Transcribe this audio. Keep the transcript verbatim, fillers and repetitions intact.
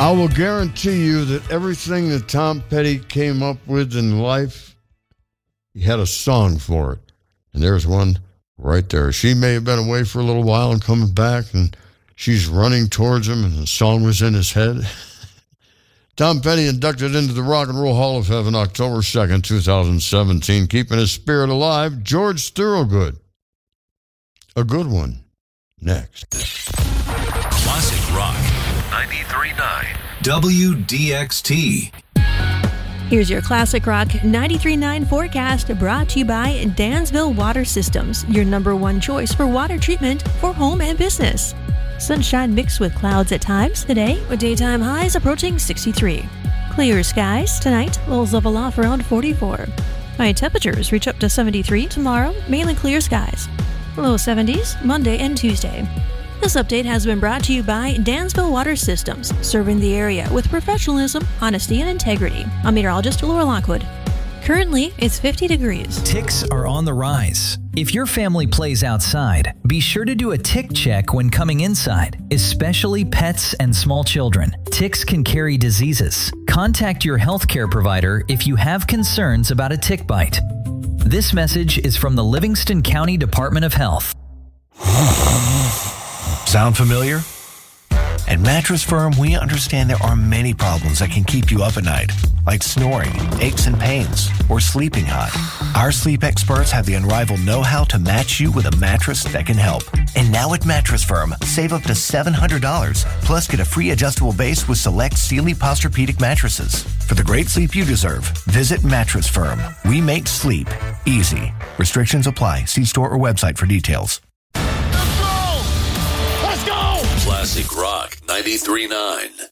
I will guarantee you that everything that Tom Petty came up with in life, he had a song for it. And there's one right there. She may have been away for a little while and coming back, and she's running towards him, and the song was in his head. Tom Petty inducted into the Rock and Roll Hall of Heaven October second, twenty seventeen, keeping his spirit alive, George Thorogood. A good one. Next. Classic Rock ninety-three point nine W D X T. Here's your Classic Rock ninety-three point nine forecast, brought to you by Dansville Water Systems, your number one choice for water treatment for home and business. Sunshine mixed with clouds at times today, with daytime highs approaching sixty-three. Clear skies tonight, lows level off around forty-four. High temperatures reach up to seventy-three tomorrow, mainly clear skies. Low seventies Monday and Tuesday. This update has been brought to you by Dansville Water Systems, serving the area with professionalism, honesty, and integrity. I'm meteorologist Laura Lockwood. Currently, it's fifty degrees. Ticks are on the rise. If your family plays outside, be sure to do a tick check when coming inside, especially pets and small children. Ticks can carry diseases. Contact your healthcare provider if you have concerns about a tick bite. This message is from the Livingston County Department of Health. Sound familiar? At Mattress Firm, we understand there are many problems that can keep you up at night, like snoring, aches and pains, or sleeping hot. Our sleep experts have the unrivaled know-how to match you with a mattress that can help. And now at Mattress Firm, save up to seven hundred dollars, plus get a free adjustable base with select Sealy Posturepedic mattresses. For the great sleep you deserve, visit Mattress Firm. We make sleep easy. Restrictions apply. See store or website for details. Classic Rock ninety-three point nine.